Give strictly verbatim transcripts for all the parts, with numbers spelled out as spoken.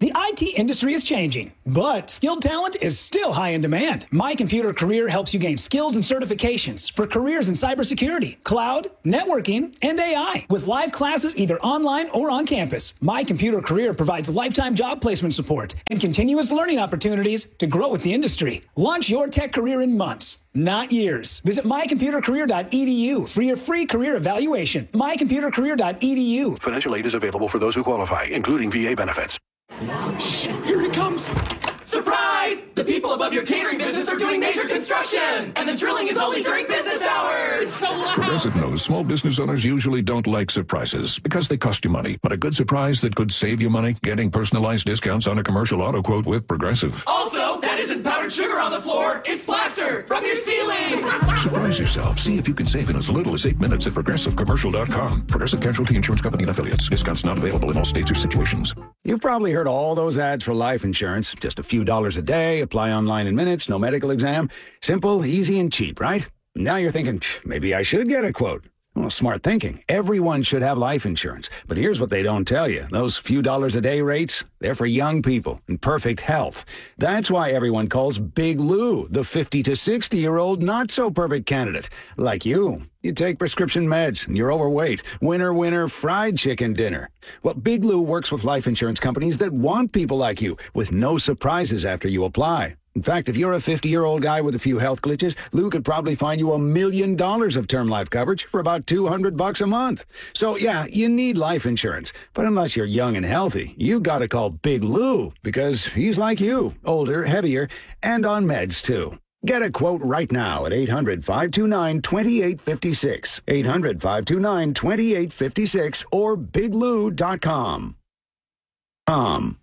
The I T industry is changing, but skilled talent is still high in demand. My Computer Career helps you gain skills and certifications for careers in cybersecurity, cloud, networking, and A I. With live classes either online or on campus, My Computer Career provides lifetime job placement support and continuous learning opportunities to grow with the industry. Launch your tech career in months, not years. Visit my computer career dot e d u for your free career evaluation. my computer career dot e d u. Financial aid is available for those who qualify, including V A benefits. Shh, here he comes. Surprise! The people above your catering business are doing major construction, and the drilling is only during business hours. It's so loud. Progressive knows small business owners usually don't like surprises because they cost you money. But a good surprise that could save you money? Getting personalized discounts on a commercial auto quote with Progressive. Also, that isn't powdered sugar on the floor. It's plaster from your ceiling. Surprise yourself. See if you can save in as little as eight minutes at progressive commercial dot com. Progressive Casualty Insurance Company and affiliates. Discounts not available in all states or situations. You've probably heard all those ads for life insurance. Just a few dollars a day, apply online in minutes, no medical exam. Simple, easy, and cheap, right? Now you're thinking, maybe I should get a quote. Well, smart thinking. Everyone should have life insurance. But here's what they don't tell you. Those few dollars a day rates, they're for young people in perfect health. That's why everyone calls Big Lou the fifty to sixty-year-old not-so-perfect candidate. Like you. You take prescription meds, and you're overweight. Winner, winner, fried chicken dinner. Well, Big Lou works with life insurance companies that want people like you, with no surprises after you apply. In fact, if you're a fifty-year-old guy with a few health glitches, Lou could probably find you a million dollars of term life coverage for about two hundred bucks a month. So, yeah, you need life insurance. But unless you're young and healthy, you gotta call Big Lou, because he's like you, older, heavier, and on meds, too. Get a quote right now at eight hundred, five two nine, two eight five six, eight hundred, five two nine, two eight five six, or big lou dot com. Um.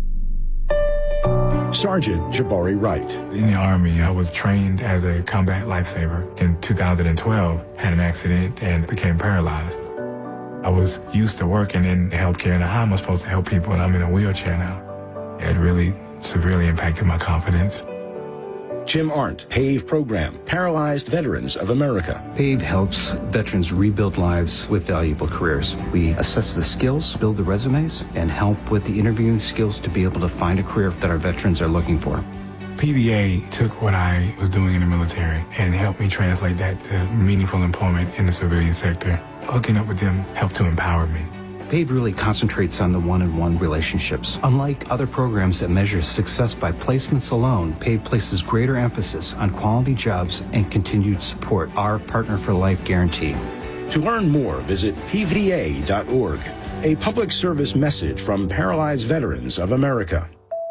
Sergeant Jabari Wright. In the Army, I was trained as a combat lifesaver. In two thousand twelve, had an accident and became paralyzed. I was used to working in healthcare and how am I supposed to help people, and I'm in a wheelchair now. It really severely impacted my confidence. Jim Arndt, PAVE Program, Paralyzed Veterans of America. PAVE helps veterans rebuild lives with valuable careers. We assess the skills, build the resumes, and help with the interviewing skills to be able to find a career that our veterans are looking for. P V A took what I was doing in the military and helped me translate that to meaningful employment in the civilian sector. Hooking up with them helped to empower me. PAVE really concentrates on the one-on-one relationships. Unlike other programs that measure success by placements alone, PAVE places greater emphasis on quality jobs and continued support, our Partner for Life guarantee. To learn more, visit P V A dot org. A public service message from Paralyzed Veterans of America.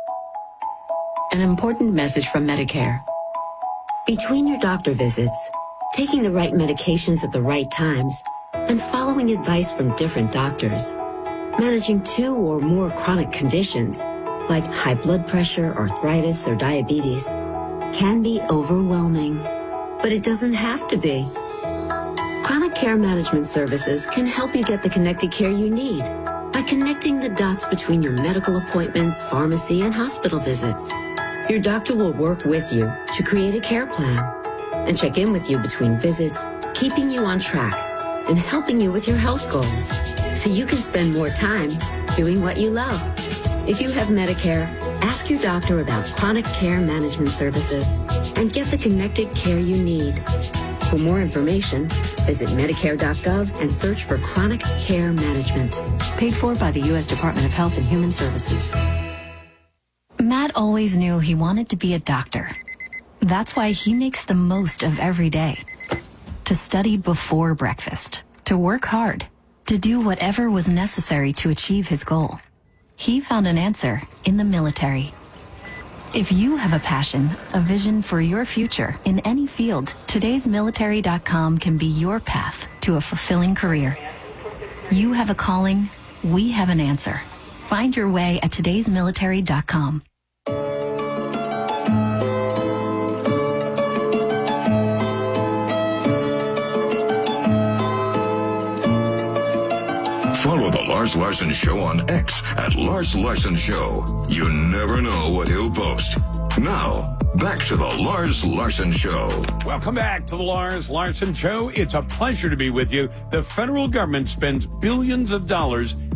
An important message from Medicare. Between your doctor visits, taking the right medications at the right times, and following advice from different doctors, managing two or more chronic conditions like high blood pressure, arthritis, or diabetes can be overwhelming, but it doesn't have to be. Chronic Care Management Services can help you get the connected care you need by connecting the dots between your medical appointments, pharmacy, and hospital visits. Your doctor will work with you to create a care plan and check in with you between visits, keeping you on track and helping you with your health goals so you can spend more time doing what you love. If you have Medicare, ask your doctor about Chronic Care Management Services and get the connected care you need. For more information, visit medicare dot gov and search for Chronic Care Management. Paid for by the U S Department of Health and Human Services. Matt always knew he wanted to be a doctor. That's why he makes the most of every day. To study before breakfast, to work hard, to do whatever was necessary to achieve his goal. He found an answer in the military. If you have a passion, a vision for your future in any field, todays military dot com can be your path to a fulfilling career. You have a calling, we have an answer. Find your way at todays military dot com. Follow The Lars Larson Show on X at Lars Larson Show. You never know what he'll post. Now, back to The Lars Larson Show. Welcome back to The Lars Larson Show. It's a pleasure to be with you. The federal government spends billions of dollars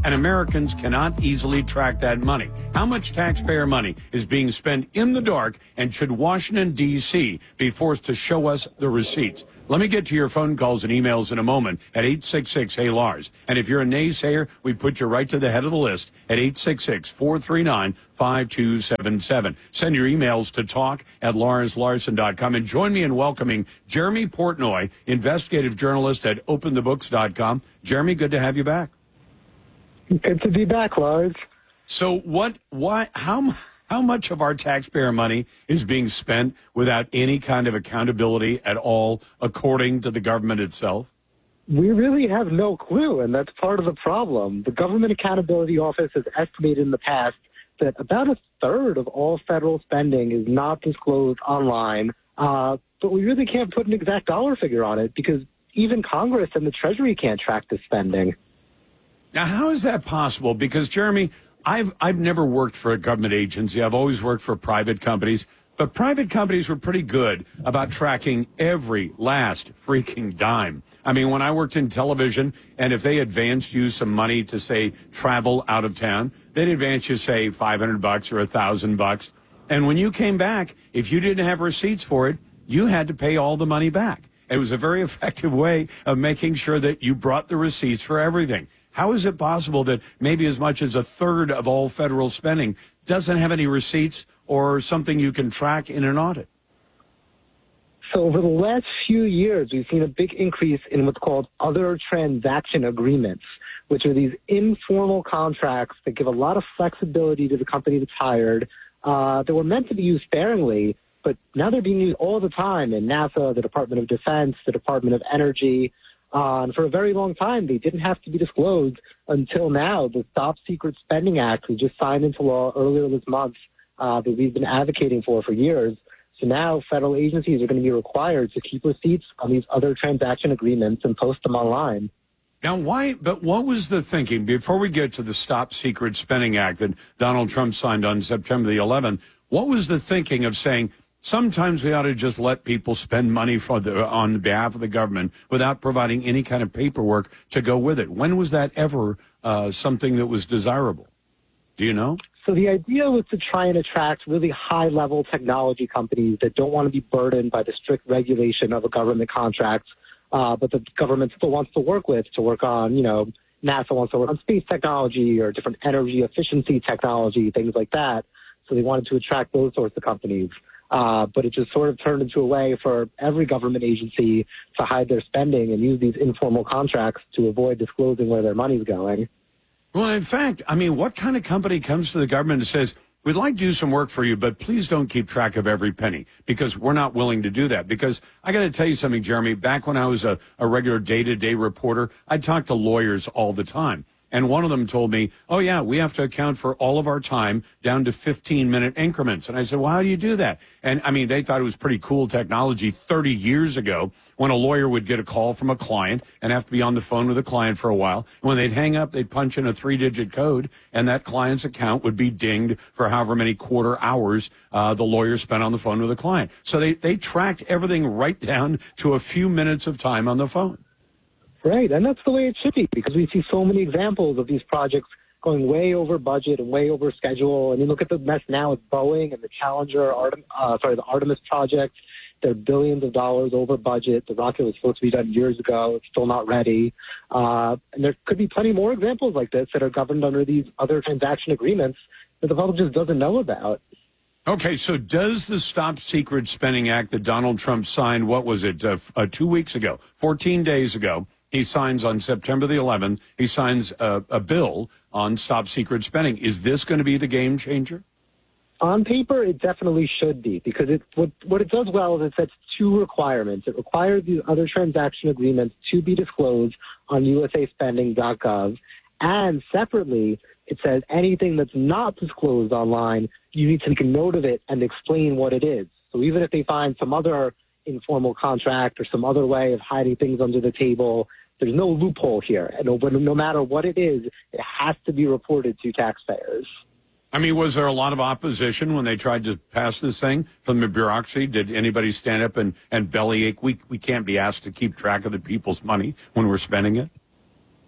and Americans cannot easily track that money. How much taxpayer money is being spent in the dark, and should Washington, D C be forced to show us the receipts? Let me get to your phone calls and emails in a moment at eight six six, hey Lars. And if you're a naysayer, we put you right to the head of the list at eight six six, four three nine, five two seven seven. Send your emails to talk at lars larson dot com. And join me in welcoming Jeremy Portnoy, investigative journalist at open the books dot com. Jeremy, good to have you back. Good to be back, Lars. So what, why, how, how much of our taxpayer money is being spent without any kind of accountability at all, according to the government itself? We really have no clue, and that's part of the problem. The Government Accountability Office has estimated in the past that about a third of all federal spending is not disclosed online, uh, but we really can't put an exact dollar figure on it because even Congress and the Treasury can't track the spending. Now, how is that possible? Because, Jeremy, I've I've never worked for a government agency. I've always worked for private companies. But private companies were pretty good about tracking every last freaking dime. I mean, when I worked in television, and if they advanced you some money to, say, travel out of town, they'd advance you, say, five hundred bucks or one thousand bucks. And when you came back, if you didn't have receipts for it, you had to pay all the money back. It was a very effective way of making sure that you brought the receipts for everything. How is it possible that maybe as much as a third of all federal spending doesn't have any receipts or something you can track in an audit? So over the last few years, we've seen a big increase in what's called other transaction agreements, which are these informal contracts that give a lot of flexibility to the company that's hired, uh, that were meant to be used sparingly, but now they're being used all the time in NASA, the Department of Defense, the Department of Energy. Uh, and for a very long time, they didn't have to be disclosed until now. The Stop Secret Spending Act was just signed into law earlier this month uh, that we've been advocating for for years. So now federal agencies are going to be required to keep receipts on these other transaction agreements and post them online. Now, why, but what was the thinking, before we get to the Stop Secret Spending Act that Donald Trump signed on September the eleventh, what was the thinking of saying, sometimes we ought to just let people spend money for the, on behalf of the government without providing any kind of paperwork to go with it? When was that ever uh, something that was desirable? Do you know? So the idea was to try and attract really high-level technology companies that don't want to be burdened by the strict regulation of a government contract, uh, but the government still wants to work with to work on, you know, NASA wants to work on space technology or different energy efficiency technology, things like that. So they wanted to attract those sorts of companies. Uh, but it just sort of turned into a way for every government agency to hide their spending and use these informal contracts to avoid disclosing where their money's going. Well, in fact, I mean, what kind of company comes to the government and says, we'd like to do some work for you, but please don't keep track of every penny, because we're not willing to do that? Because I got to tell you something, Jeremy, back when I was a, a regular day-to-day reporter, I talked to lawyers all the time. And one of them told me, oh, yeah, we have to account for all of our time down to fifteen-minute increments. And I said, well, how do you do that? And, I mean, they thought it was pretty cool technology thirty years ago when a lawyer would get a call from a client and have to be on the phone with a client for a while. And when they'd hang up, they'd punch in a three-digit code, and that client's account would be dinged for however many quarter hours uh, the lawyer spent on the phone with a client. So they, they tracked everything right down to a few minutes of time on the phone. Right, and that's the way it should be, because we see so many examples of these projects going way over budget and way over schedule. And you look at the mess now with Boeing and the Challenger, Artem, uh, sorry, the Artemis project. They're billions of dollars over budget. The rocket was supposed to be done years ago. It's still not ready. Uh, and there could be plenty more examples like this that are governed under these other transaction agreements that the public just doesn't know about. Okay, so does the Stop Secret Spending Act that Donald Trump signed, what was it, uh, uh, two weeks ago, fourteen days ago, he signs on September the eleventh, he signs a, a bill on Stop Secret Spending. Is this going to be the game changer? On paper, it definitely should be, because it, what, what it does well is it sets two requirements. It requires these other transaction agreements to be disclosed on U S A spending dot gov, and separately, it says anything that's not disclosed online, you need to make a note of it and explain what it is. So even if they find some other informal contract or some other way of hiding things under the table, there's no loophole here. And no, no matter what it is, it has to be reported to taxpayers. I mean, was there a lot of opposition when they tried to pass this thing from the bureaucracy? Did anybody stand up and, and bellyache? We, we can't be asked to keep track of the people's money when we're spending it?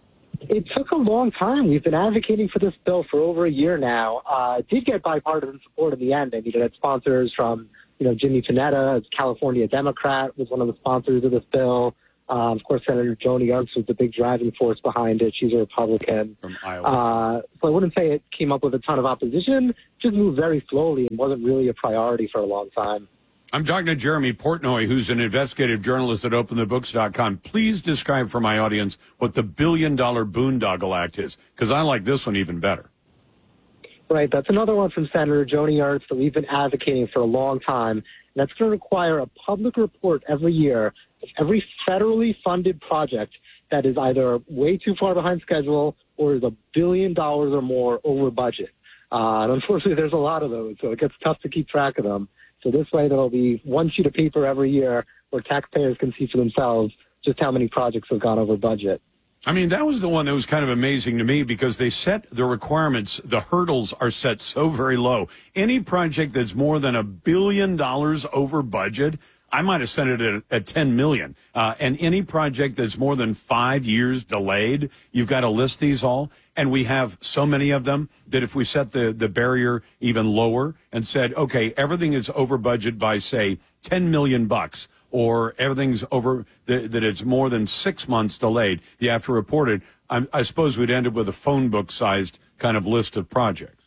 It took a long time. We've been advocating for this bill for over a year now. Uh, it did get bipartisan support in the end. I mean, it had sponsors from, you know, Jimmy Panetta, a California Democrat, was one of the sponsors of this bill. Uh, of course, Senator Joni Ernst was the big driving force behind it. She's a Republican. From Iowa. Uh, so I wouldn't say it came up with a ton of opposition. It just moved very slowly and wasn't really a priority for a long time. I'm talking to Jeremy Portnoy, who's an investigative journalist at open the books dot com. Please describe for my audience what the Billion Dollar Boondoggle Act is, because I like this one even better. Right. That's another one from Senator Joni Ernst that we've been advocating for a long time. And that's going to require a public report every year of every federally funded project that is either way too far behind schedule or is a billion dollars or more over budget. Uh, and unfortunately, there's a lot of those, so it gets tough to keep track of them. So this way, there'll be one sheet of paper every year where taxpayers can see for themselves just how many projects have gone over budget. I mean, that was the one that was kind of amazing to me because they set the requirements, the hurdles are set so very low. Any project that's more than a billion dollars over budget, I might have sent it at, at ten million. Uh, and any project that's more than five years delayed, you've got to list these all. And we have so many of them that if we set the, the barrier even lower and said, okay, everything is over budget by, say, ten million bucks, or everything's over, the, that it's more than six months delayed, you have to report it. I, I suppose we'd end up with a phone book sized kind of list of projects.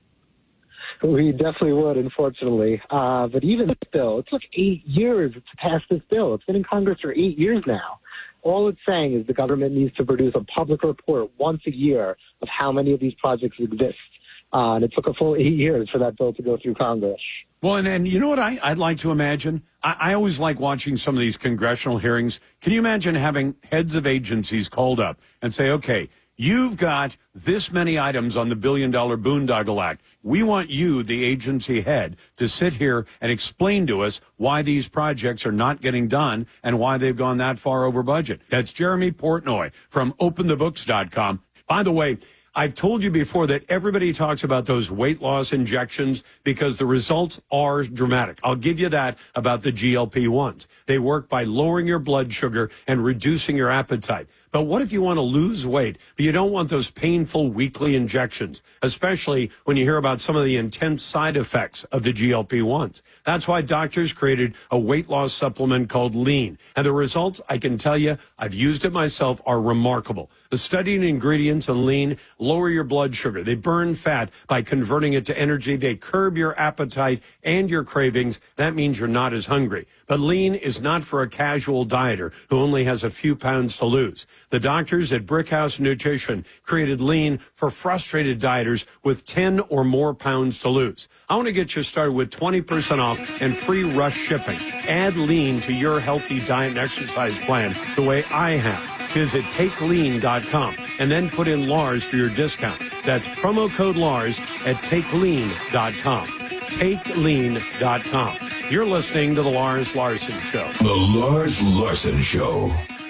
We definitely would, unfortunately. Uh, but even this bill, it took eight years to pass this bill. It's been in Congress for eight years now. All it's saying is the government needs to produce a public report once a year of how many of these projects exist. Uh, and it took a full eight years for that bill to go through Congress. Well, and, and you know what I, I'd like to imagine? I, I always like watching some of these congressional hearings. Can you imagine having heads of agencies called up and say, okay, you've got this many items on the Billion Dollar Boondoggle Act. We want you, the agency head, to sit here and explain to us why these projects are not getting done and why they've gone that far over budget. That's Jeremy Portnoy from open the books dot com. By the way, I've told you before that everybody talks about those weight loss injections because the results are dramatic. I'll give you that about the G L P ones. They work by lowering your blood sugar and reducing your appetite. But what if you want to lose weight, but you don't want those painful weekly injections, especially when you hear about some of the intense side effects of the G L P ones? That's why doctors created a weight loss supplement called Lean. And the results, I can tell you, I've used it myself, are remarkable. The studied ingredients in Lean lower your blood sugar. They burn fat by converting it to energy. They curb your appetite and your cravings. That means you're not as hungry. But Lean is not for a casual dieter who only has a few pounds to lose. The doctors at Brickhouse Nutrition created Lean for frustrated dieters with ten or more pounds to lose. I want to get you started with twenty percent off and free rush shipping. Add Lean to your healthy diet and exercise plan the way I have. Visit take lean dot com and then put in Lars for your discount. That's promo code Lars at take lean dot com. take lean dot com. You're listening to The Lars Larson Show. The Lars Larson Show.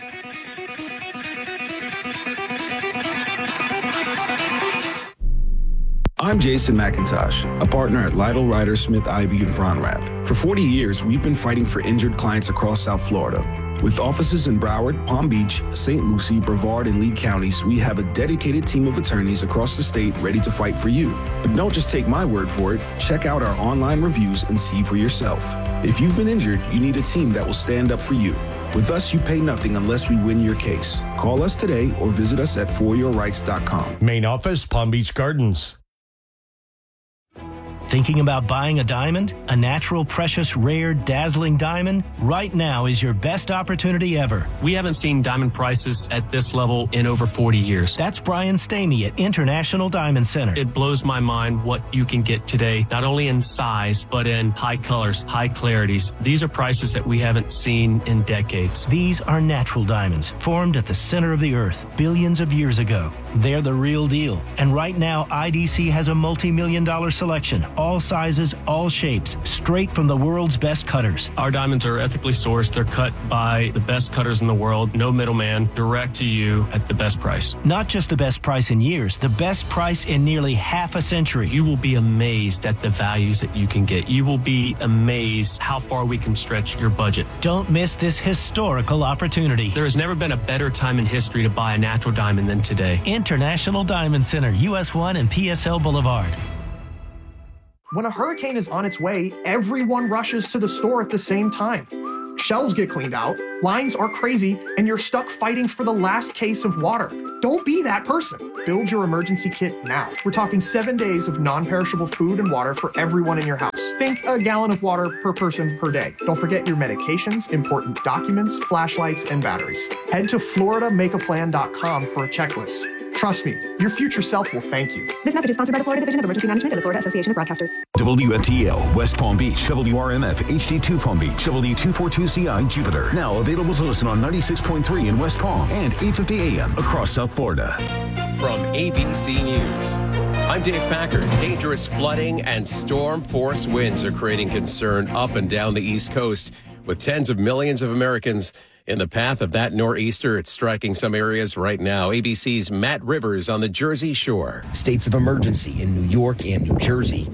I'm Jason McIntosh, a partner at Lytle, Ryder, Smith, Ivey, and Fronrath. For forty years, we've been fighting for injured clients across South Florida. With offices in Broward, Palm Beach, Saint Lucie, Brevard, and Lee counties, we have a dedicated team of attorneys across the state ready to fight for you. But don't just take my word for it. Check out our online reviews and see for yourself. If you've been injured, you need a team that will stand up for you. With us, you pay nothing unless we win your case. Call us today or visit us at for your rights dot com. Main office, Palm Beach Gardens. Thinking about buying a diamond? A natural, precious, rare, dazzling diamond? Right now is your best opportunity ever. We haven't seen diamond prices at this level in over forty years. That's Brian Stamey at International Diamond Center. It blows my mind what you can get today, not only in size, but in high colors, high clarities. These are prices that we haven't seen in decades. These are natural diamonds, formed at the center of the earth billions of years ago. They're the real deal. And right now, I D C has a multi-million dollar selection, all all sizes, all shapes, straight from the world's best cutters. Our diamonds are ethically sourced. They're cut by the best cutters in the world. No middleman, direct to you at the best price. Not just the best price in years, the best price in nearly half a century. You will be amazed at the values that you can get. You will be amazed how far we can stretch your budget. Don't miss this historical opportunity. There has never been a better time in history to buy a natural diamond than today. International Diamond Center, U S one and P S L Boulevard. When a hurricane is on its way, everyone rushes to the store at the same time. Shelves get cleaned out, lines are crazy, and you're stuck fighting for the last case of water. Don't be that person. Build your emergency kit now. We're talking seven days of non-perishable food and water for everyone in your house. Think a gallon of water per person per day. Don't forget your medications, important documents, flashlights, and batteries. Head to Florida Make A Plan dot com for a checklist. Trust me, your future self will thank you. This message is sponsored by the Florida Division of Emergency Management and the Florida Association of Broadcasters. W F T L, West Palm Beach, W R M F, H D two Palm Beach, W two forty-two C I, Jupiter. Now available to listen on ninety-six point three in West Palm and eight fifty A M across South Florida. From A B C News, I'm Dave Packard. Dangerous flooding and storm force winds are creating concern up and down the East Coast, with tens of millions of Americans in the path of that nor'easter. It's striking some areas right now. A B C's Matt Rivers on the Jersey Shore. States of emergency in New York and New Jersey.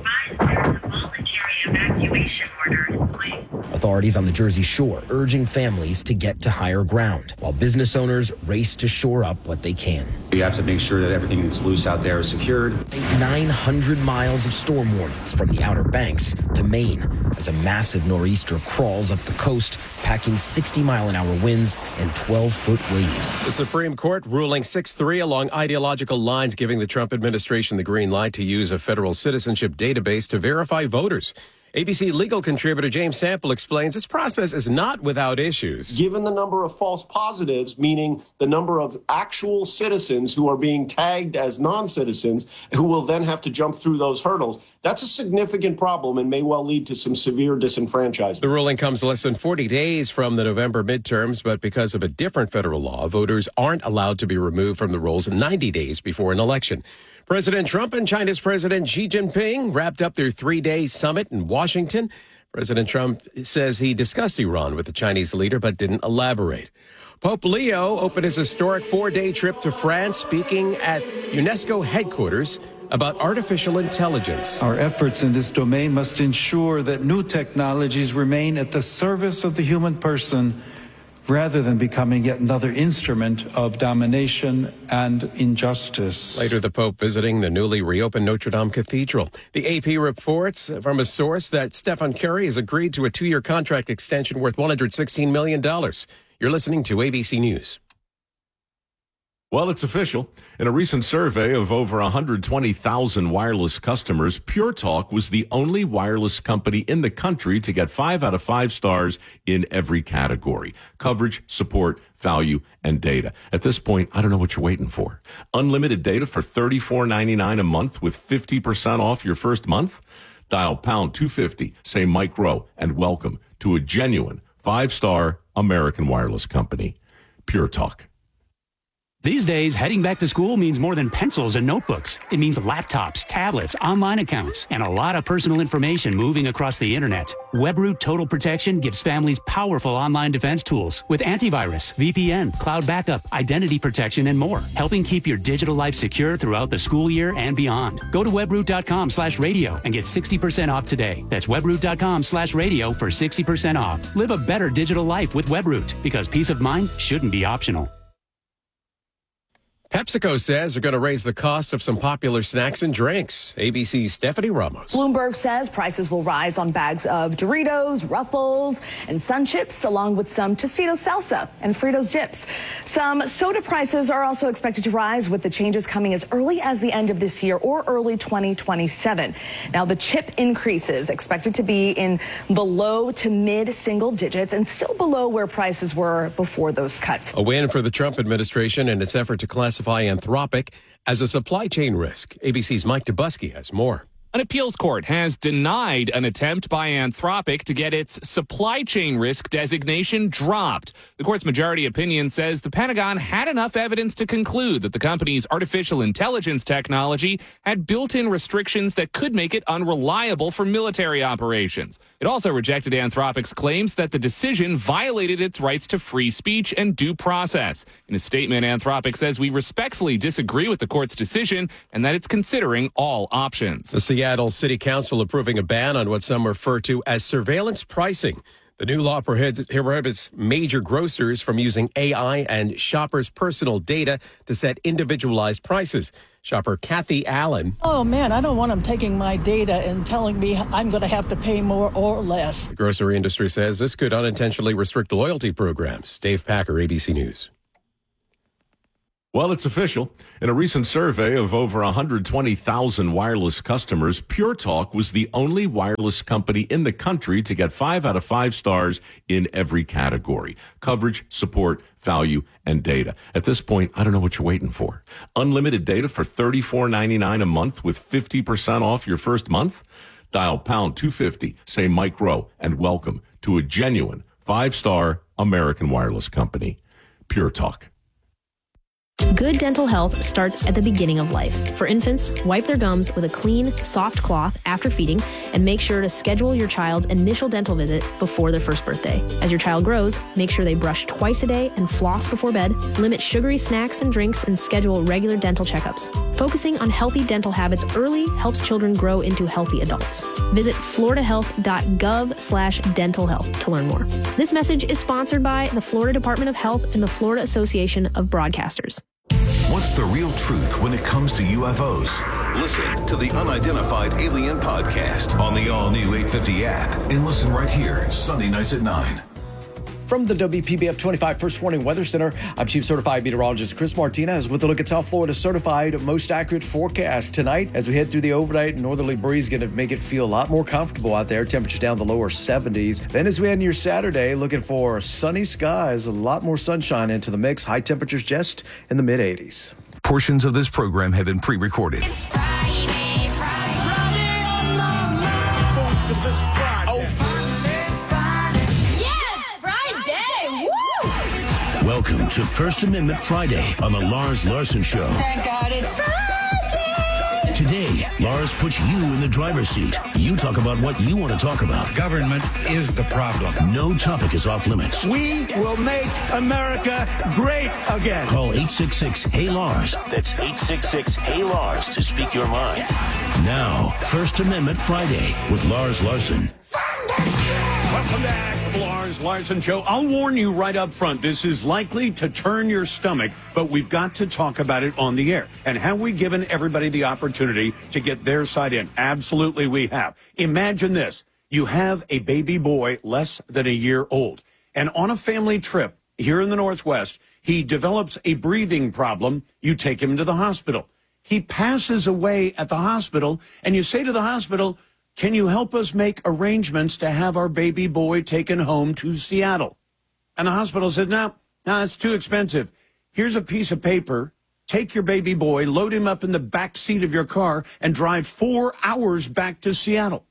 Evacuation order in place. Authorities on the Jersey Shore urging families to get to higher ground, while business owners race to shore up what they can. You have to make sure that everything that's loose out there is secured. nine hundred miles of storm warnings from the Outer Banks to Maine as a massive nor'easter crawls up the coast, packing sixty mile an hour winds and twelve foot waves. The Supreme Court ruling six three along ideological lines, giving the Trump administration the green light to use a federal citizenship database to verify voters. A B C legal contributor James Sample explains this process is not without issues. Given the number of false positives, meaning the number of actual citizens who are being tagged as non-citizens, who will then have to jump through those hurdles, that's a significant problem and may well lead to some severe disenfranchisement. The ruling comes less than forty days from the November midterms, but because of a different federal law, voters aren't allowed to be removed from the rolls ninety days before an election. President Trump and China's President Xi Jinping wrapped up their three-day summit in Washington. President Trump says he discussed Iran with the Chinese leader, but didn't elaborate. Pope Leo opened his historic four-day trip to France, speaking at UNESCO headquarters about artificial intelligence. Our efforts in this domain must ensure that new technologies remain at the service of the human person, rather than becoming yet another instrument of domination and injustice. Later, the Pope visiting the newly reopened Notre Dame Cathedral. The A P reports from a source that Stephen Curry has agreed to a two-year contract extension worth one hundred sixteen million dollars. You're listening to A B C News. Well, it's official. In a recent survey of over one hundred twenty thousand wireless customers, Pure Talk was the only wireless company in the country to get five out of five stars in every category: coverage, support, value, and data. At this point, I don't know what you're waiting for. Unlimited data for thirty-four ninety-nine a month with fifty percent off your first month? Dial pound two fifty, say Mike Rowe, and welcome to a genuine five-star American wireless company. Pure Talk. These days, heading back to school means more than pencils and notebooks. It means laptops, tablets, online accounts, and a lot of personal information moving across the internet. WebRoot Total Protection gives families powerful online defense tools with antivirus, V P N, cloud backup, identity protection, and more, helping keep your digital life secure throughout the school year and beyond. Go to webroot.com slash radio and get sixty percent off today. That's webroot.com slash radio for sixty percent off. Live a better digital life with WebRoot, because peace of mind shouldn't be optional. PepsiCo says they're going to raise the cost of some popular snacks and drinks. A B C's Stephanie Ramos. Bloomberg says prices will rise on bags of Doritos, Ruffles, and Sun Chips, along with some Tostitos salsa and Fritos dips. Some soda prices are also expected to rise, with the changes coming as early as the end of this year or early twenty twenty-seven. Now, the chip increases expected to be in the low to mid single digits and still below where prices were before those cuts. A win for the Trump administration in its effort to classify Anthropic as a supply chain risk. A B C's Mike Dubusky has more. An appeals court has denied an attempt by Anthropic to get its supply chain risk designation dropped. The court's majority opinion says the Pentagon had enough evidence to conclude that the company's artificial intelligence technology had built-in restrictions that could make it unreliable for military operations. It also rejected Anthropic's claims that the decision violated its rights to free speech and due process. In a statement, Anthropic says we respectfully disagree with the court's decision and that it's considering all options. The Seattle City Council approving a ban on what some refer to as surveillance pricing. The new law prohibits major grocers from using A I and shoppers' personal data to set individualized prices. Shopper Kathy Allen. Oh, man, I don't want them taking my data and telling me I'm going to have to pay more or less. The grocery industry says this could unintentionally restrict loyalty programs. Dave Packer, A B C News. Well, it's official. In a recent survey of over one hundred twenty thousand wireless customers, Pure Talk was the only wireless company in the country to get five out of five stars in every category: coverage, support, value, and data. At this point, I don't know what you're waiting for. Unlimited data for thirty-four ninety-nine a month with fifty percent off your first month? Dial pound two fifty, say Mike Rowe, and welcome to a genuine five-star American wireless company. Pure Talk. Good dental health starts at the beginning of life. For infants, wipe their gums with a clean, soft cloth after feeding, and make sure to schedule your child's initial dental visit before their first birthday. As your child grows, make sure they brush twice a day and floss before bed, limit sugary snacks and drinks, and schedule regular dental checkups. Focusing on healthy dental habits early helps children grow into healthy adults. Visit floridahealth.gov slash dental health to learn more. This message is sponsored by the Florida Department of Health and the Florida Association of Broadcasters. What's the real truth when it comes to U F Os? Listen to the Unidentified Alien Podcast on the all-new eight fifty app and listen right here, Sunday nights at nine. From the W P B F twenty-five First Warning Weather Center, I'm Chief Certified Meteorologist Chris Martinez with a look at South Florida's certified most accurate forecast. Tonight, as we head through the overnight, northerly breeze going to make it feel a lot more comfortable out there. Temperatures down to lower seventies. Then as we head into your Saturday, looking for sunny skies, a lot more sunshine into the mix. High temperatures just in the mid eighties. Portions of this program have been pre-recorded. It's Friday, Friday, Friday on my mind. Because it's Friday. Oh, Friday, Friday. Yeah, it's Friday. Woo! Welcome to First Amendment Friday on the Lars Larson Show. Thank God it's Friday. Today, Lars puts you in the driver's seat. You talk about what you want to talk about. Government is the problem. No topic is off limits. We will make America great again. Call eight six six, H E Y, Lars. That's eight six six, H E Y, Lars to speak your mind. Now, First Amendment Friday with Lars Larson. Welcome back to the Lars Larson Show. I'll warn you right up front, this is likely to turn your stomach, but we've got to talk about it on the air. And have we given everybody the opportunity to get their side in? Absolutely we have. Imagine this. You have a baby boy less than a year old, and on a family trip here in the Northwest, he develops a breathing problem. You take him to the hospital. He passes away at the hospital, and you say to the hospital, can you help us make arrangements to have our baby boy taken home to Seattle? And the hospital said, no, no, it's too expensive. Here's a piece of paper. Take your baby boy, load him up in the back seat of your car, and drive four hours back to Seattle.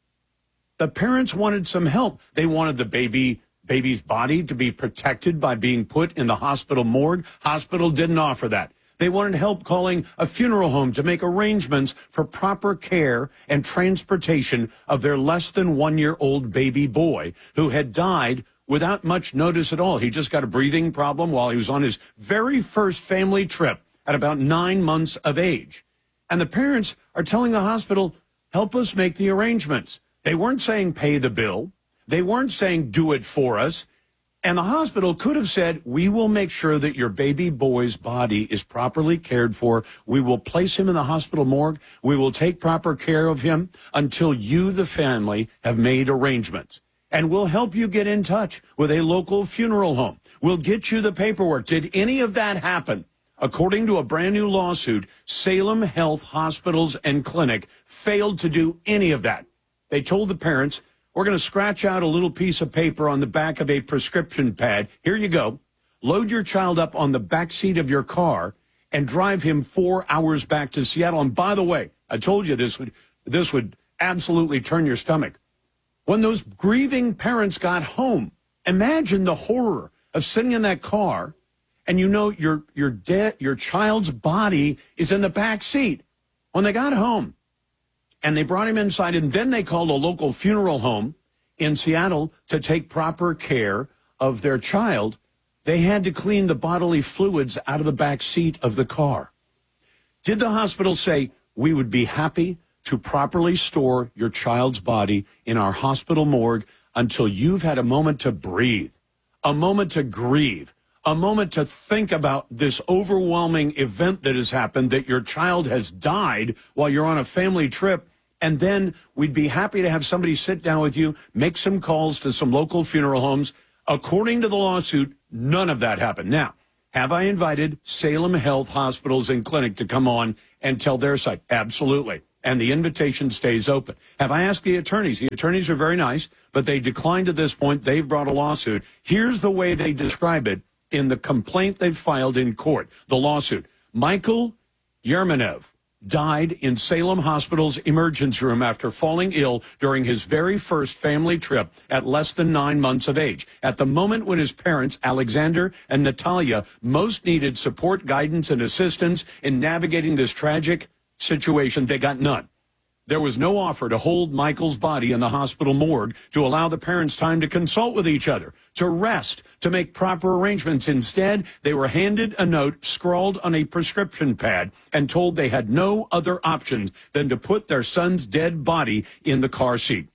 The parents wanted some help. They wanted the baby baby's body to be protected by being put in the hospital morgue. Hospital didn't offer that. They wanted help calling a funeral home to make arrangements for proper care and transportation of their less than one-year-old baby boy who had died without much notice at all. He just got a breathing problem while he was on his very first family trip at about nine months of age. And the parents are telling the hospital, help us make the arrangements. They weren't saying pay the bill. They weren't saying do it for us. And the hospital could have said, we will make sure that your baby boy's body is properly cared for. We will place him in the hospital morgue. We will take proper care of him until you, the family, have made arrangements. And we'll help you get in touch with a local funeral home. We'll get you the paperwork. Did any of that happen? According to a brand new lawsuit, Salem Health Hospitals and Clinic failed to do any of that. They told the parents, we're going to scratch out a little piece of paper on the back of a prescription pad. Here you go. Load your child up on the back seat of your car and drive him four hours back to Seattle. And by the way, I told you this would this would absolutely turn your stomach. When those grieving parents got home, imagine the horror of sitting in that car and you know your your dead your child's body is in the back seat. When they got home and they brought him inside, and then they called a local funeral home in Seattle to take proper care of their child, they had to clean the bodily fluids out of the back seat of the car. Did the hospital say, we would be happy to properly store your child's body in our hospital morgue until you've had a moment to breathe, a moment to grieve, a moment to think about this overwhelming event that has happened, that your child has died while you're on a family trip, and then we'd be happy to have somebody sit down with you, make some calls to some local funeral homes. According to the lawsuit, none of that happened. Now, have I invited Salem Health Hospitals and Clinic to come on and tell their side? Absolutely. And the invitation stays open. Have I asked the attorneys? The attorneys are very nice, but they declined at this point. They've brought a lawsuit. Here's the way they describe it in the complaint they've filed in court, the lawsuit. Michael Yermanev died in Salem Hospital's emergency room after falling ill during his very first family trip at less than nine months of age. At the moment when his parents, Alexander and Natalia, most needed support, guidance, and assistance in navigating this tragic situation, they got none. There was no offer to hold Michael's body in the hospital morgue to allow the parents time to consult with each other, to rest, to make proper arrangements. Instead, they were handed a note scrawled on a prescription pad and told they had no other options than to put their son's dead body in the car seat.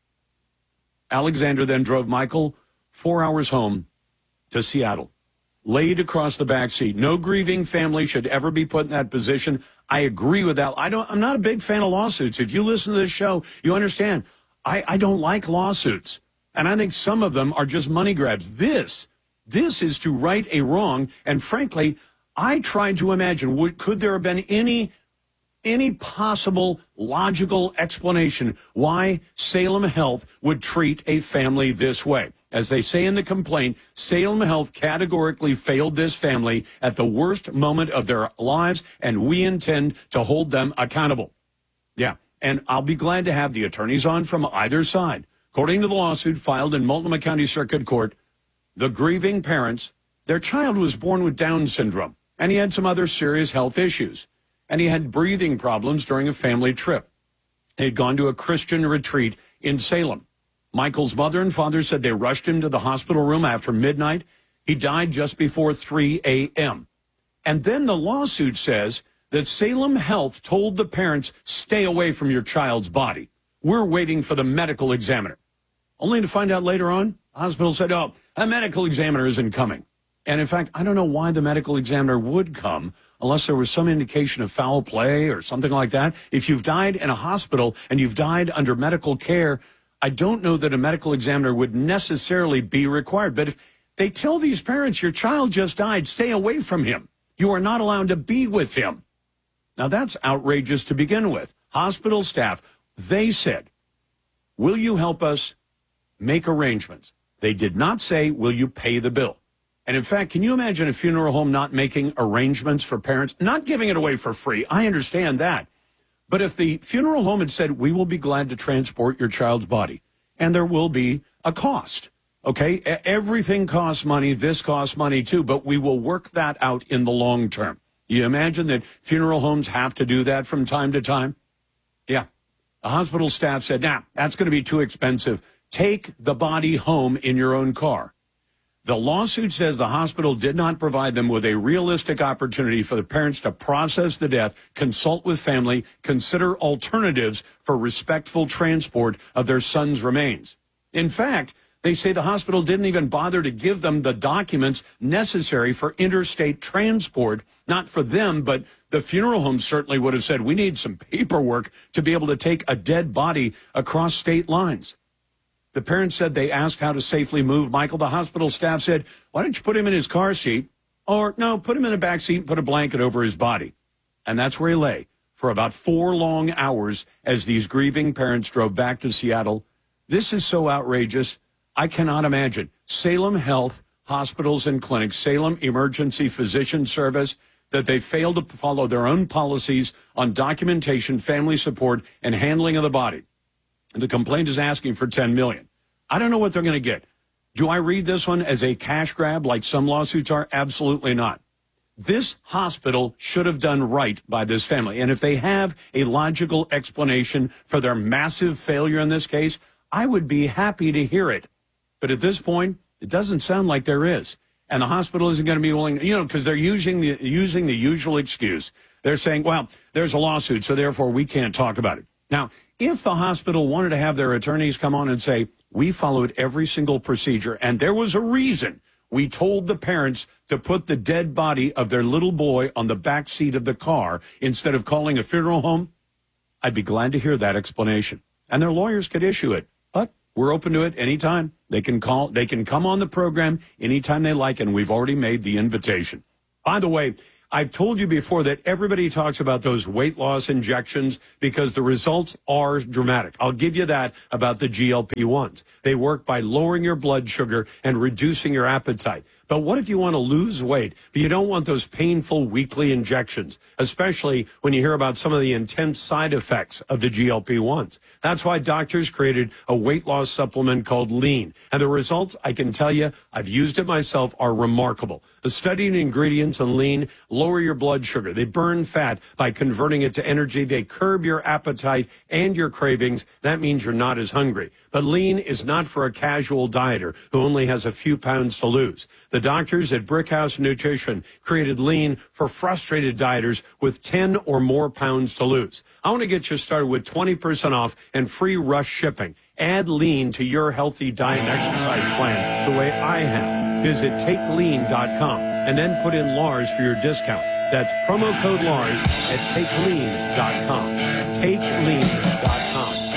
Alexander then drove Michael four hours home to Seattle, laid across the back seat. No grieving family should ever be put in that position. I agree with that. I don't, I'm not a big fan of lawsuits. If you listen to this show, you understand. I, I don't like lawsuits. And I think some of them are just money grabs. This, this is to right a wrong. And frankly, I tried to imagine, would, could there have been any, any possible logical explanation why Salem Health would treat a family this way? As they say in the complaint, Salem Health categorically failed this family at the worst moment of their lives, and we intend to hold them accountable. Yeah, and I'll be glad to have the attorneys on from either side. According to the lawsuit filed in Multnomah County Circuit Court, the grieving parents, their child was born with Down syndrome, and he had some other serious health issues, and he had breathing problems during a family trip. They'd gone to a Christian retreat in Salem. Michael's mother and father said they rushed him to the hospital room after midnight. He died just before three a.m. And then the lawsuit says that Salem Health told the parents, stay away from your child's body. We're waiting for the medical examiner. Only to find out later on, the hospital said, oh, a medical examiner isn't coming. And in fact, I don't know why the medical examiner would come unless there was some indication of foul play or something like that. If you've died in a hospital and you've died under medical care, I don't know that a medical examiner would necessarily be required. But if they tell these parents, your child just died, stay away from him. You are not allowed to be with him. Now, that's outrageous to begin with. Hospital staff, they said, will you help us make arrangements? They did not say, will you pay the bill? And in fact, can you imagine a funeral home not making arrangements for parents, not giving it away for free? I understand that. But if the funeral home had said, we will be glad to transport your child's body, and there will be a cost, okay? Everything costs money. This costs money too, but we will work that out in the long term. You imagine that funeral homes have to do that from time to time? Yeah. The hospital staff said, nah, that's going to be too expensive. Take the body home in your own car. The lawsuit says the hospital did not provide them with a realistic opportunity for the parents to process the death, consult with family, consider alternatives for respectful transport of their son's remains. In fact, they say the hospital didn't even bother to give them the documents necessary for interstate transport, not for them, but the funeral home certainly would have said, we need some paperwork to be able to take a dead body across state lines. The parents said they asked how to safely move Michael. The hospital staff said, why don't you put him in his car seat? Or, no, put him in the back seat and put a blanket over his body. And that's where he lay for about four long hours as these grieving parents drove back to Seattle. This is so outrageous. I cannot imagine. Salem Health Hospitals and Clinics, Salem Emergency Physician Service, that they failed to follow their own policies on documentation, family support, and handling of the body. And the complaint is asking for ten million dollars. I don't know what they're going to get. Do I read this one as a cash grab like some lawsuits are? Absolutely not. This hospital should have done right by this family. And if they have a logical explanation for their massive failure in this case, I would be happy to hear it. But at this point, it doesn't sound like there is. And the hospital isn't going to be willing, you know, because they're using the, using the usual excuse. They're saying, well, there's a lawsuit, so therefore we can't talk about it. Now, if the hospital wanted to have their attorneys come on and say, we followed every single procedure, and there was a reason we told the parents to put the dead body of their little boy on the back seat of the car instead of calling a funeral home, I'd be glad to hear that explanation. And their lawyers could issue it. But we're open to it anytime. They can call, they can come on the program anytime they like, and we've already made the invitation. By the way, I've told you before that everybody talks about those weight loss injections because the results are dramatic. I'll give you that about the G L P ones. They work by lowering your blood sugar and reducing your appetite. But what if you want to lose weight, but you don't want those painful weekly injections, especially when you hear about some of the intense side effects of the G L P ones? That's why doctors created a weight loss supplement called Lean. And the results, I can tell you, I've used it myself, are remarkable. The studied ingredients in Lean lower your blood sugar. They burn fat by converting it to energy. They curb your appetite and your cravings. That means you're not as hungry. But Lean is not for a casual dieter who only has a few pounds to lose. The doctors at Brickhouse Nutrition created Lean for frustrated dieters with ten or more pounds to lose. I want to get you started with twenty percent off and free rush shipping. Add Lean to your healthy diet and exercise plan the way I have. Visit take lean dot com and then put in Lars for your discount. That's promo code Lars at take lean dot com. take lean dot com.